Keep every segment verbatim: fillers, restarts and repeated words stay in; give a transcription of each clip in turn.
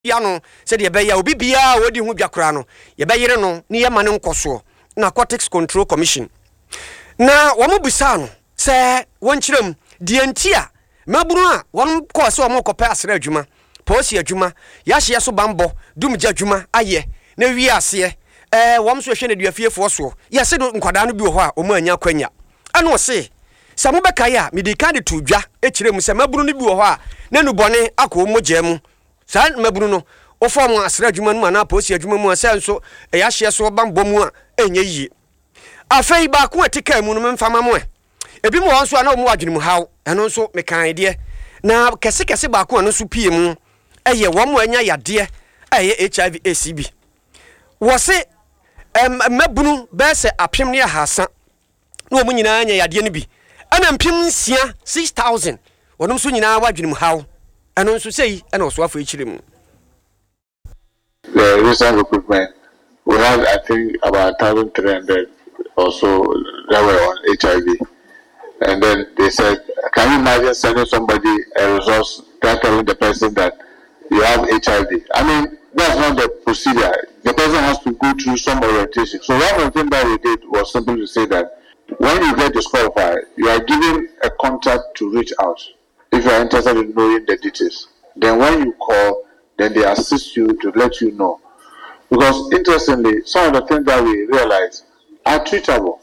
ya no se de be ya obi bia wodi hu dwakora no ye be yire no ne ye ma ne nkoso Narcotics Control Commission na wo mubusa no se won kirem die ntia mabunu a won ko se wo mokopɛ asra adwuma posi adwuma ya hye so bambo dumgya adwuma aye na wi ase eh wom so hwe na duafiefo so ye se do nkwada no bi wo ho a omu anya kwanya ana wo se se mo beka ya medika de to dwa e kirem se mabunu no bi wo ho a na nubone akọ mogya mu sa mabunu no o form asra adwuma no na posi adwuma mu asa nso e ya hye so bambo mu a enye yie afei ba ko etika mu no memfama mo e ebi mo won so na mo adwene mu haw eno nso mekan de na kese kese ba ko no so pie mu eye wo mo anya yade eye H I V A C B wo se em mabunu be se apem ne ahasa na wo nyina anya yade ne bi ana mpem nsia six thousand wonom so nyina wadwene mu haw eno nso sei ena so afo ekire mu. The recent recruitment, we had, I think, about one thousand three hundred or so that were on H I V. And then they said, can you imagine sending somebody a resource that telling the person that you have H I V? I mean, that's not the procedure. The person has to go through some orientation. So one of the things that we did was simply to say that when you get disqualified, you are given a contact to reach out if you are interested in knowing the details. Then when you call, then they assist you to let you know. Because interestingly, some of the things that we realize are treatable.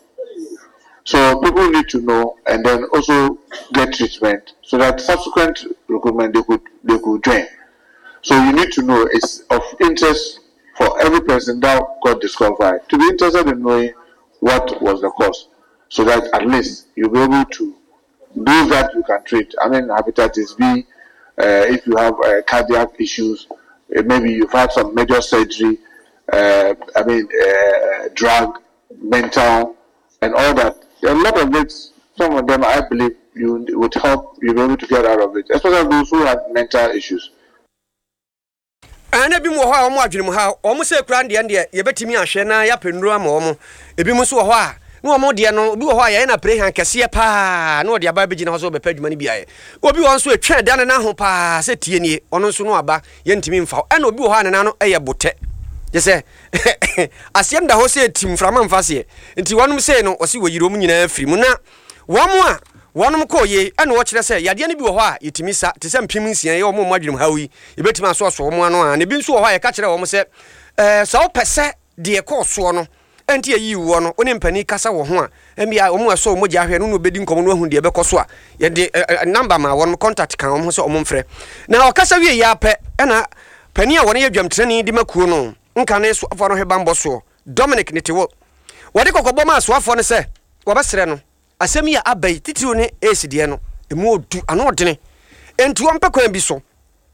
So people need to know and then also get treatment so that subsequent recruitment they could they could join. So you need to know it's of interest for every person that got disqualified to be interested in knowing what was the cause, so that at least you'll be able to do that you can treat. I mean, hepatitis B, uh, if you have uh, cardiac issues, uh, maybe you've had some major surgery, uh, I mean, uh, drug, mental, and all that. A lot of it, some of them, I believe, you would help you be able to get out of it, especially those who have mental issues. And ebi mo ho a omo adwene mo ha omo se kura ndie ndie ye betimi ahwe na ya penuru ama omo ebi mo so ho a na omo de no obi ho a ye na pre han kese pa na ode aba begina ho so be padwuma ni biaye obi won so etwa da na ho pa se tie nie ono so no aba ye ntimi mfa e na obi ho a na no eye bote je se asiem da ho se tim frama mfa se nti wonum se no osi wo yirom nyina afiri mu na womo a wonum ko ye ene wo kire se yade ne bi wo ho a yetimi sa te se mpem nsia ye omo madwene mu hawi yebetimi aso so omo ano a ne bi nso wo ho a ye ka kire wo mo se eh sa wo pese de ko so no enti ayi wo no oni mpani kasa wo ho a embia omo aso omo gya hwe no no bedi nkomo no ahu de be ko so a ye de number ma wonum contact kan omo se omo mfre na o kasa wie ya pe ena pani a wona ye dwamtrani di makuo no nka ne so afo no he bambo so Dominic Nitiwo wode kokobo ma so afo ne se wo besere no asemi ya abai titiwo ne esidie no emu odu ano odene enti wo mpekwan bi so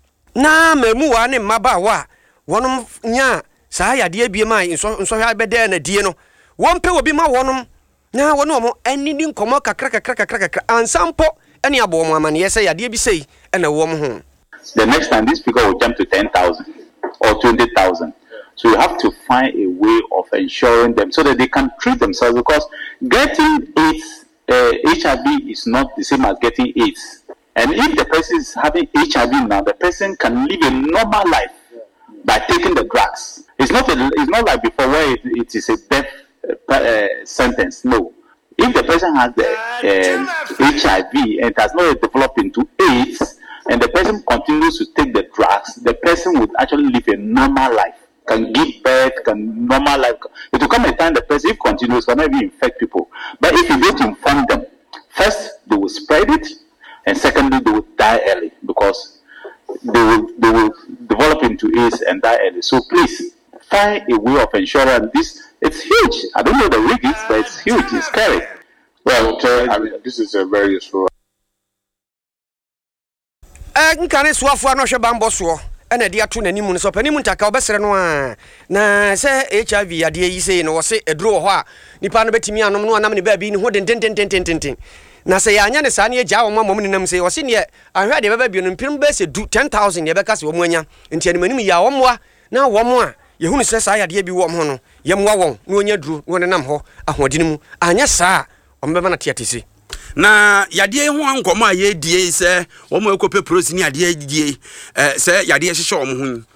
na mamu wa ne mmaba wa wonum nya saa yade abie mai nso nso hwa bede na die no wo mpe obi ma wonum na wono mo anini nkomo kakra kakra kakra kakra ansampo ene abo mo amane yese yade bi sei ena wo mo ho. The next time this figure will jump to ten thousand or twenty thousand. So you have to find a way of ensuring them so that they can treat themselves, because getting AIDS, uh, H I V is not the same as getting AIDS. And if the person is having H I V now, the person can live a normal life by taking the drugs. It's not a, it's not like before where it, it is a death uh, uh, sentence. No. If the person has the uh, H I V and it has not developed into AIDS, and the person continues to take the drugs, the person would actually live a normal life. Can give birth, can normal life. It will come a time the person, if continues, can maybe infect people. But if you don't inform them, first they will spread it, and secondly they will die early because they will they will develop into AIDS and die early. So please find a way of ensuring this. It's huge. I don't know the risks, but it's huge. It's scary. Well, uh, I mean, this is a very useful. Eh, nkane suafo no hwe bambo so. Ena dia to nanimu no so panimu ntaka obesere no a na se H I V ade yi sei no wo se eduro ho a nipa no betimi anom no anam ne ba bi ni ho den den den den den na se ya anya ne sa ne agya wo mamom ne nam sei wo se ne ahwe de baba bi no mpim ba se du ten thousand ye beka se wo mu anya nti animanim ya wo moa na wo mo a ye hunu se sa ya de bi wo mo no ye moa won na onya duro wo ne nam ho ahodine mu anya sa o mbeba na tiatisi na yade ho ankomo a ye die se wo mo ekope prosini ade die eh se yade hyehyɛ wo ho